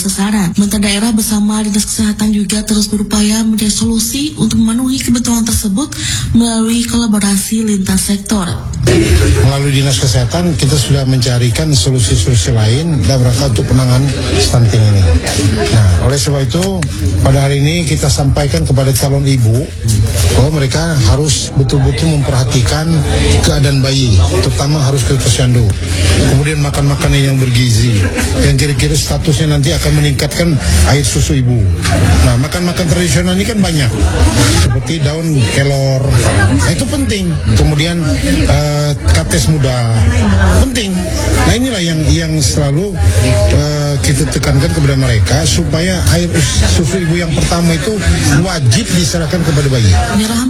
sasaran. Menteri Daerah bersama Dinas Kesehatan juga terus berupaya mencari solusi untuk memenuhi kebutuhan tersebut melalui kolaborasi lintas sektor. Melalui Dinas Kesehatan kita sudah mencarikan solusi-solusi lain dalam rangka untuk penanganan stunting ini. Nah, oleh sebab itu pada hari ini kita sampaikan kepada calon ibu bahwa mereka harus betul-betul memperhatikan keadaan bayi, terutama harus ke posyandu. Kemudian makan makanan yang bergizi, yang kira-kira statusnya nanti akan meningkatkan air susu ibu. Nah, makan-makan tradisional ini kan banyak, seperti daun kelor, nah itu penting. Kemudian kates muda, penting. Nah inilah yang selalu kita tekankan kepada mereka supaya air susu ibu yang pertama itu wajib diserahkan kepada bayi.